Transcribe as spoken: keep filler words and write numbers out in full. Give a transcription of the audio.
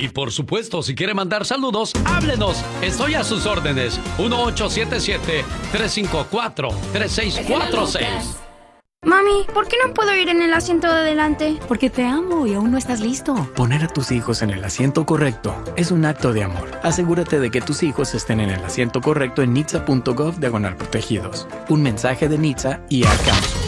Y por supuesto, si quiere mandar saludos, háblenos. Estoy a sus órdenes. uno ocho siete siete, tres cinco cuatro, tres seis cuatro seis. Mami, ¿por qué no puedo ir en el asiento de adelante? Porque te amo y aún no estás listo. Poner a tus hijos en el asiento correcto es un acto de amor. Asegúrate de que tus hijos estén en el asiento correcto en nitsa punto gov diagonal protegidos. Un mensaje de Nitsa y Ad Council.